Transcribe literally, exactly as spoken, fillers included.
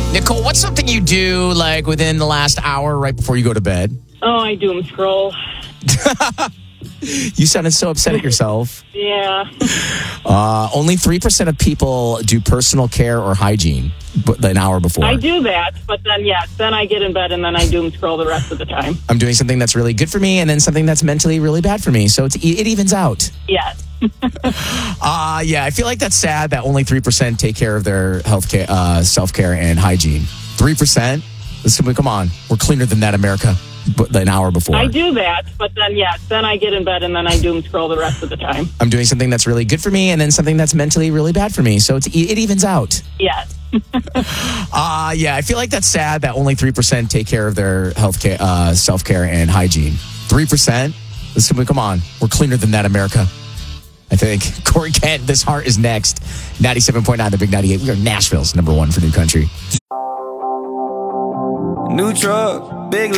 Nicole, what's something you do like within the last hour right before you go to bed? Oh, I doom scroll. You sounded so upset at yourself. Yeah. Uh, only three percent of people do personal care or hygiene but an hour before. I do that, but then, yes, then I get in bed and then I doom scroll the rest of the time. I'm doing something that's really good for me and then something that's mentally really bad for me. So it's, it evens out. Yes. uh, yeah, I feel like that's sad that only three percent take care of their health care, uh, self-care and hygiene. three percent? Listen, come on. We're cleaner than that, America. But an hour before. I do that, but then, yes, then I get in bed and then I doom scroll the rest of the time. I'm doing something that's really good for me and then something that's mentally really bad for me. So it's, it evens out. Yes. uh, yeah, I feel like that's sad that only three percent take care of their health care, uh, self-care and hygiene. three percent? Listen, come on. We're cleaner than that, America. I think. Corey Kent, This Heart is next. ninety-seven point nine, the Big ninety-eight. We are Nashville's number one for new country. New truck, big